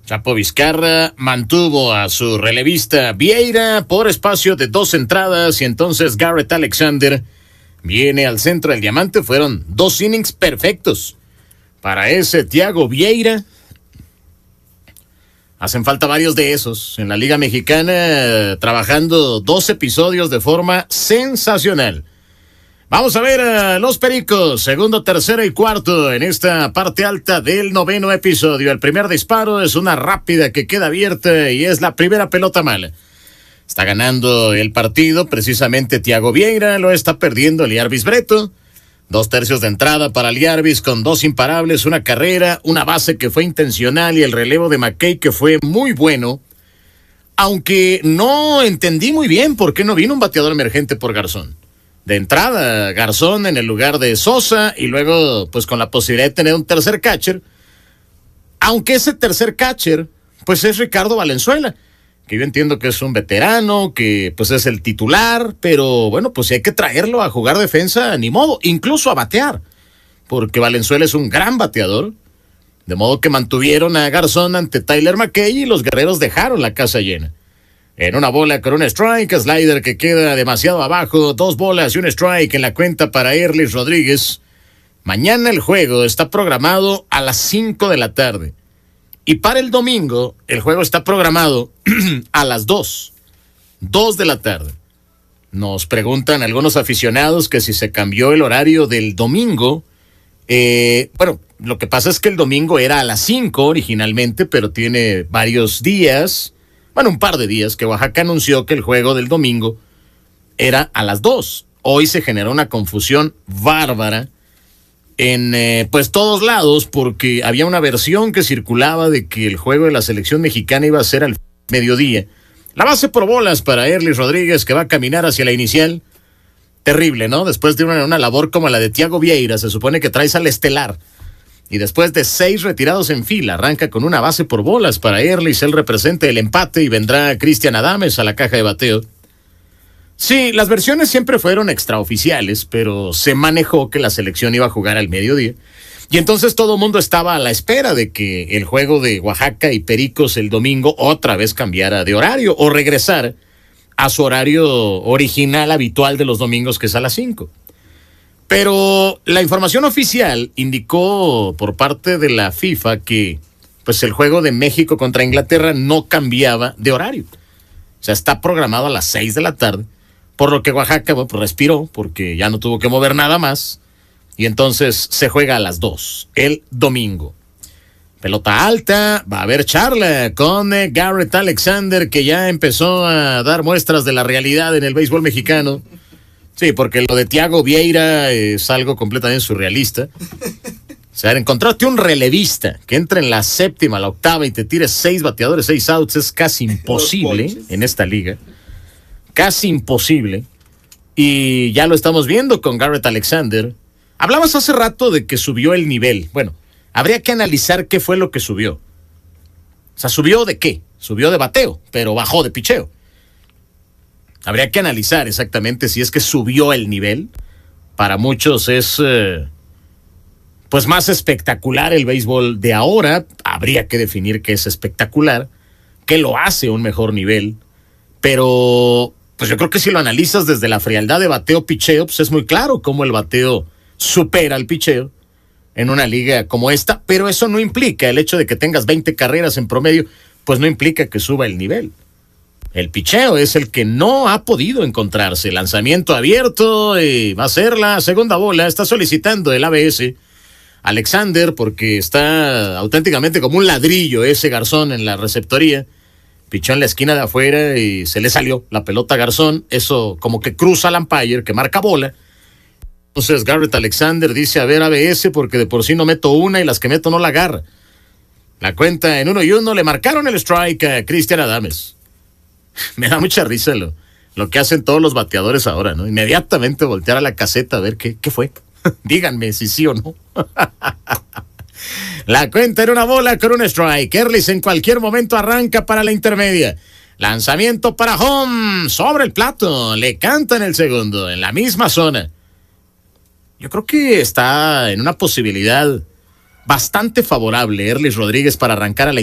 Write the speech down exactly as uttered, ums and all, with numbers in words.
Chapo Vizcarra mantuvo a su relevista Vieira por espacio de dos entradas y entonces Garrett Alexander viene al centro del diamante. Fueron dos innings perfectos para ese Thiago Vieira. Hacen falta varios de esos en la Liga Mexicana, trabajando dos episodios de forma sensacional. Vamos a ver a los Pericos, segundo, tercero y cuarto en esta parte alta del noveno episodio. El primer disparo es una rápida que queda abierta y es la primera pelota mala. Está ganando el partido precisamente Thiago Vieira, lo está perdiendo Liarvis Breto. Dos tercios de entrada para Liarvis con dos imparables, una carrera, una base que fue intencional y el relevo de McKay que fue muy bueno. Aunque no entendí muy bien por qué no vino un bateador emergente por Garzón. De entrada, Garzón en el lugar de Sosa y luego pues con la posibilidad de tener un tercer catcher. Aunque ese tercer catcher pues es Ricardo Valenzuela, que yo entiendo que es un veterano, que pues es el titular, pero bueno, pues si hay que traerlo a jugar defensa, ni modo, incluso a batear, porque Valenzuela es un gran bateador, de modo que mantuvieron a Garzón ante Tyler McKay y los guerreros dejaron la casa llena. En una bola con un strike, slider que queda demasiado abajo, dos bolas y un strike en la cuenta para Erlis Rodríguez. Mañana el juego está programado a las cinco de la tarde. Y para el domingo, el juego está programado a las dos. dos de la tarde. Nos preguntan algunos aficionados que si se cambió el horario del domingo. Eh, bueno, lo que pasa es que el domingo era a las cinco originalmente, pero tiene varios días, bueno, un par de días, que Oaxaca anunció que el juego del domingo era a las dos. Hoy se generó una confusión bárbara en eh, pues todos lados, porque había una versión que circulaba de que el juego de la selección mexicana iba a ser al mediodía. La base por bolas para Erlis Rodríguez, que va a caminar hacia la inicial. Terrible, ¿no? Después de una, una labor como la de Thiago Vieira, se supone que traes al estelar. Y después de seis retirados en fila, arranca con una base por bolas para Erlis. Él representa el empate y vendrá Cristian Adames a la caja de bateo. Sí, las versiones siempre fueron extraoficiales, pero se manejó que la selección iba a jugar al mediodía. Y entonces todo el mundo estaba a la espera de que el juego de Oaxaca y Pericos el domingo otra vez cambiara de horario o regresara a su horario original habitual de los domingos, que es a las cinco. Pero la información oficial indicó por parte de la FIFA que pues el juego de México contra Inglaterra no cambiaba de horario. O sea, está programado a las seis de la tarde, por lo que Oaxaca bueno, pues respiró, porque ya no tuvo que mover nada más, y entonces se juega a las dos, el domingo. Pelota alta, va a haber charla con eh, Garrett Alexander, que ya empezó a dar muestras de la realidad en el béisbol mexicano. Sí, porque lo de Thiago Vieira es algo completamente surrealista. O sea, encontrarte un relevista que entre en la séptima, la octava y te tire seis bateadores, seis outs, es casi imposible en esta liga. Casi imposible. Y ya lo estamos viendo con Garrett Alexander. Hablabas hace rato de que subió el nivel. Bueno, habría que analizar qué fue lo que subió. O sea, ¿subió de qué? Subió de bateo, pero bajó de picheo. Habría que analizar exactamente si es que subió el nivel. Para muchos es eh, pues más espectacular el béisbol de ahora. Habría que definir qué es espectacular, qué lo hace un mejor nivel. Pero pues yo creo que si lo analizas desde la frialdad de bateo-picheo, pues es muy claro cómo el bateo supera al picheo en una liga como esta. Pero eso no implica, el hecho de que tengas veinte carreras en promedio, pues no implica que suba el nivel. El picheo es el que no ha podido encontrarse. Lanzamiento abierto, y va a ser la segunda bola. Está solicitando el A B S Alexander porque está auténticamente como un ladrillo ese Garzón en la receptoría. Pichó en la esquina de afuera y se le salió la pelota a Garzón. Eso como que cruza al umpire que marca bola. Entonces Garrett Alexander dice, a ver A B S porque de por sí no meto una y las que meto no la agarra. La cuenta en uno y uno, le marcaron el strike a Cristian Adames. Me da mucha risa lo, lo que hacen todos los bateadores ahora, ¿no? Inmediatamente voltear a la caseta a ver qué, qué fue. Díganme si sí o no. La cuenta en una bola con un strike. Erlis en cualquier momento arranca para la intermedia. Lanzamiento para home. Sobre el plato. Le canta en el segundo. En la misma zona. Yo creo que está en una posibilidad bastante favorable Erlis Rodríguez para arrancar a la